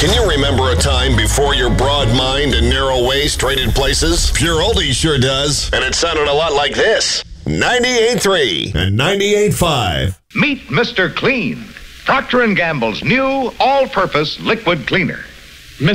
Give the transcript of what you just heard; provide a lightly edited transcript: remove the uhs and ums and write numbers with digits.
Can you remember a time before your broad mind and narrow waist traded places? Pure Oldie sure does. And it sounded a lot like this. 98.3 and 98.5. Meet Mr. Clean, Procter & Gamble's new all-purpose liquid cleaner.